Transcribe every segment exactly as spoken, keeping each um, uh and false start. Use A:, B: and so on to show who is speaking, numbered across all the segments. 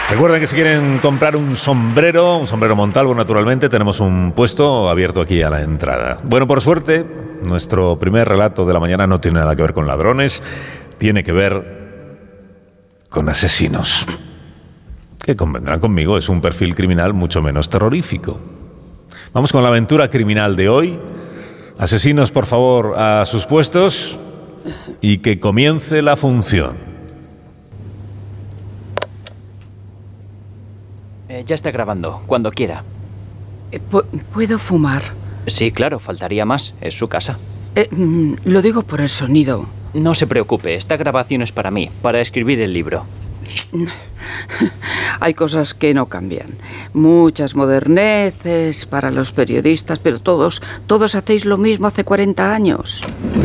A: Recuerden que si quieren comprar un sombrero, un sombrero Montalvo, naturalmente, tenemos un puesto abierto aquí a la entrada. Bueno, por suerte, nuestro primer relato de la mañana no tiene nada que ver con ladrones, tiene que ver con asesinos. Que convendrán conmigo, es un perfil criminal mucho menos terrorífico. Vamos con la aventura criminal de hoy. Asesinos, por favor, a sus puestos y que comience la función.
B: Eh, ya está grabando, cuando quiera.
C: Eh, ¿Puedo fumar?
B: Sí, claro, faltaría más. Es su casa.
C: Eh, mm, lo digo por el sonido.
B: No se preocupe, esta grabación es para mí, para escribir el libro.
C: Hay cosas que no cambian. Muchas moderneces para los periodistas, pero todos, todos hacéis lo mismo hace cuarenta años.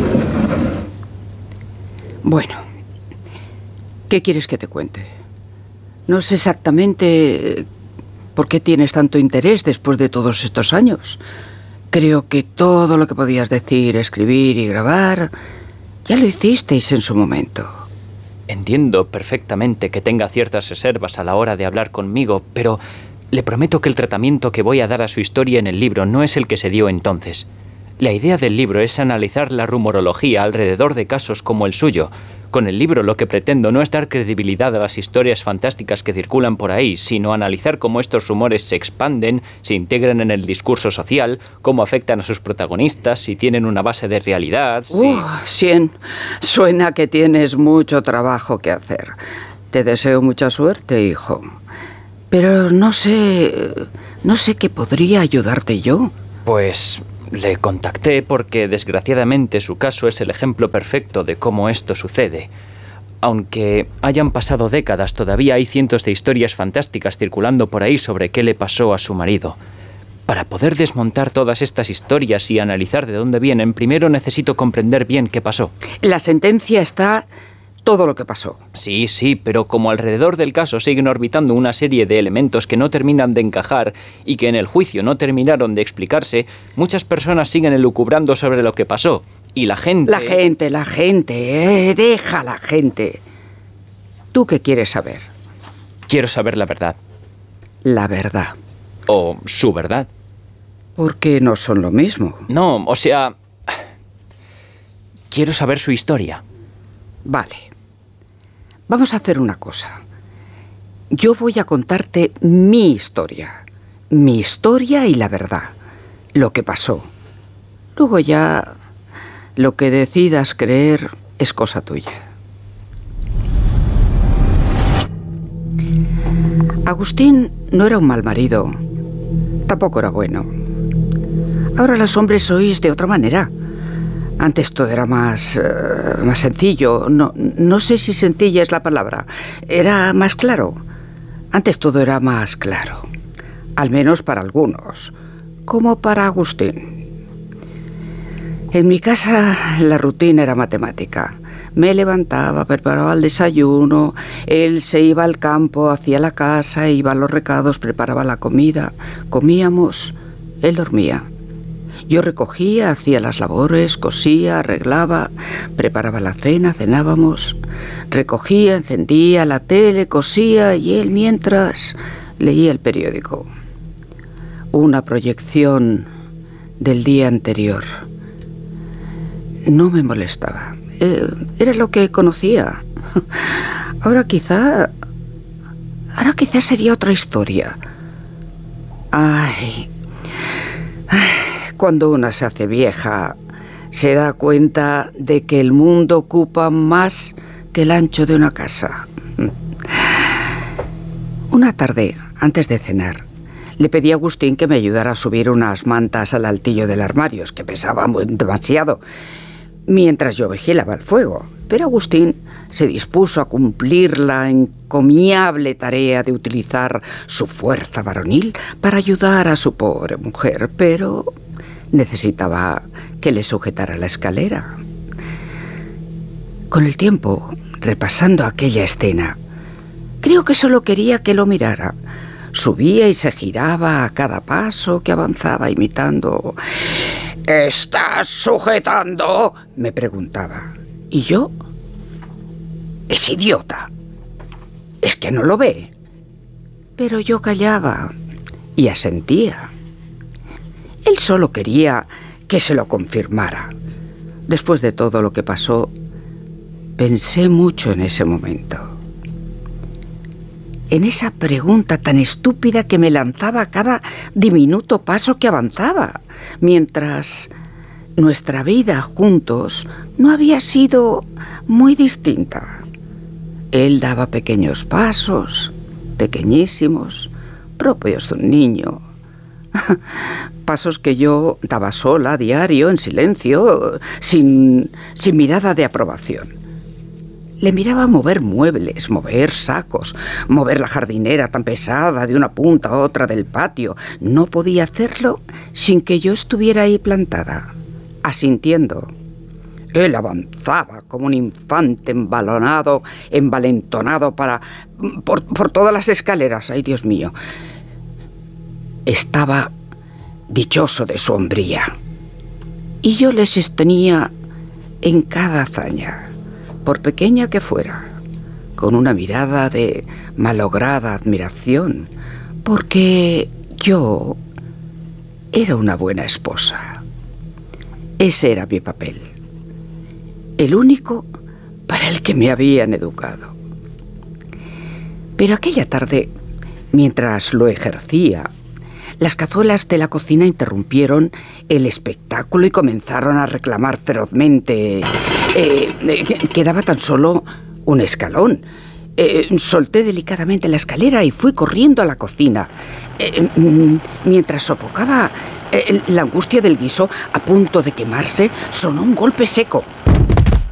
C: Bueno, ¿qué quieres que te cuente? No sé exactamente por qué tienes tanto interés después de todos estos años. Creo que todo lo que podías decir, escribir y grabar, ya lo hicisteis en su momento.
B: Entiendo perfectamente que tenga ciertas reservas a la hora de hablar conmigo, pero le prometo que el tratamiento que voy a dar a su historia en el libro no es el que se dio entonces. La idea del libro es analizar la rumorología alrededor de casos como el suyo. Con el libro lo que pretendo no es dar credibilidad a las historias fantásticas que circulan por ahí, sino analizar cómo estos rumores se expanden, se integran en el discurso social, cómo afectan a sus protagonistas, si tienen una base de realidad, si...
C: Uh, Sien, suena que tienes mucho trabajo que hacer. Te deseo mucha suerte, hijo. Pero no sé... no sé qué podría ayudarte yo.
B: Pues... le contacté porque, desgraciadamente, su caso es el ejemplo perfecto de cómo esto sucede. Aunque hayan pasado décadas, todavía hay cientos de historias fantásticas circulando por ahí sobre qué le pasó a su marido. Para poder desmontar todas estas historias y analizar de dónde vienen, primero necesito comprender bien qué pasó.
C: La sentencia está... todo lo que pasó.
B: Sí, sí, pero como alrededor del caso siguen orbitando una serie de elementos que no terminan de encajar y que en el juicio no terminaron de explicarse, muchas personas siguen elucubrando sobre lo que pasó. Y la gente...
C: La gente, la gente, eh, deja a la gente. ¿Tú qué quieres saber?
B: Quiero saber la verdad.
C: La verdad.
B: O su verdad.
C: Porque no son lo mismo.
B: No, o sea... quiero saber su historia.
C: Vale. Vamos a hacer una cosa. Yo voy a contarte mi historia. Mi historia y la verdad. Lo que pasó. Luego ya... lo que decidas creer es cosa tuya. Agustín no era un mal marido. Tampoco era bueno. Ahora los hombres sois de otra manera. Antes todo era más, uh, más sencillo. No, no sé si sencilla es la palabra. Era más claro. Antes todo era más claro. Al menos para algunos. Como para Agustín. En mi casa la rutina era matemática. Me levantaba, preparaba el desayuno, él se iba al campo, hacía la casa, iba a los recados, preparaba la comida, comíamos, él dormía. Yo recogía, hacía las labores, cosía, arreglaba, preparaba la cena, cenábamos, recogía, encendía la tele, cosía y él mientras leía el periódico. Una proyección del día anterior. No me molestaba. Eh, era lo que conocía. Ahora quizá... Ahora quizá sería otra historia. Ay... Ay... Cuando una se hace vieja, se da cuenta de que el mundo ocupa más que el ancho de una casa. Una tarde, antes de cenar, le pedí a Agustín que me ayudara a subir unas mantas al altillo del armario, que pesaba demasiado, mientras yo vigilaba el fuego. Pero Agustín se dispuso a cumplir la encomiable tarea de utilizar su fuerza varonil para ayudar a su pobre mujer, pero... necesitaba que le sujetara la escalera. Con el tiempo, repasando aquella escena, creo que solo quería que lo mirara. Subía y se giraba a cada paso que avanzaba, imitando... ¿Estás sujetando?, me preguntaba. ¿Y yo? Es idiota. ¿Es que no lo ve? Pero yo callaba y asentía. Él solo quería que se lo confirmara. Después de todo lo que pasó, pensé mucho en ese momento. En esa pregunta tan estúpida que me lanzaba a cada diminuto paso que avanzaba, mientras nuestra vida juntos no había sido muy distinta. Él daba pequeños pasos, pequeñísimos, propios de un niño. Pasos que yo daba sola, a diario, en silencio, sin, sin mirada de aprobación. Le miraba mover muebles, mover sacos, mover la jardinera tan pesada de una punta a otra del patio. No podía hacerlo sin que yo estuviera ahí plantada, asintiendo. Él avanzaba como un infante embalonado, envalentonado para, por, por todas las escaleras. ¡Ay, Dios mío! Estaba dichoso de su hombría. Y yo le sostenía en cada hazaña, por pequeña que fuera, con una mirada de malograda admiración, porque yo era una buena esposa. Ese era mi papel, el único para el que me habían educado. Pero aquella tarde, mientras lo ejercía, las cazuelas de la cocina interrumpieron el espectáculo y comenzaron a reclamar ferozmente. Eh, eh, quedaba tan solo un escalón. Eh, solté delicadamente la escalera y fui corriendo a la cocina. Eh, mientras sofocaba eh, la angustia del guiso a punto de quemarse, sonó un golpe seco.